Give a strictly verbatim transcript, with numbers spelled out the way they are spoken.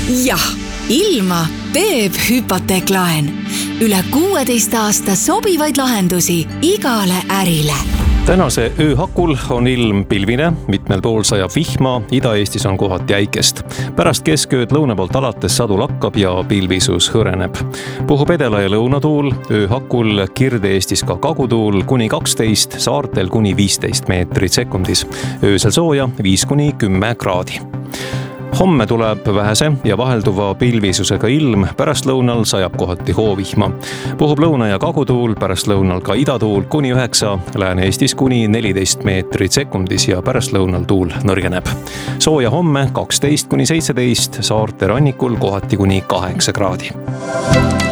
jah, ilma teeb hüpoteeklaen. Üle kuueteist aasta sobivaid lahendusi igale ärile. Tänase ööhakul on ilm pilvine, mitmel pool sajab vihma, Ida-Eestis on kohati äikest. Pärast keskööd lõuna poolt alates sadu lakkab ja pilvisus hõreneb. Puhub edela- ja lõunatuul, ööhakul Kirde-Eestis ka kagutuul kuni kaksteist, saartel kuni viisteist meetrit sekundis. Öösel sooja viis kuni kümme kraadi. Homme tuleb vähese ja vahelduva pilvisusega ilm, pärast lõunal sajab kohati hoovihma. Puhub lõuna- ja kagutuul, pärast lõunal ka idatuul kuni üheksa, Lääne-Eestis kuni neliteist meetrit sekundis ja pärast lõunal tuul nõrgeneb. Sooja homme kaksteist kuni seitseteist, saarte rannikul kohati kuni kaheksa kraadi.